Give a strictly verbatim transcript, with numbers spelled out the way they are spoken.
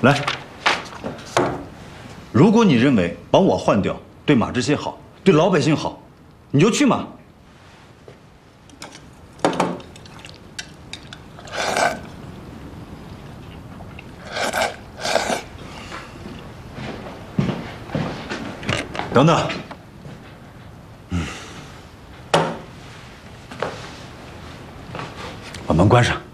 来，如果你认为把我换掉对马志新好，对老百姓好，你就去嘛。等等，嗯，把门关上。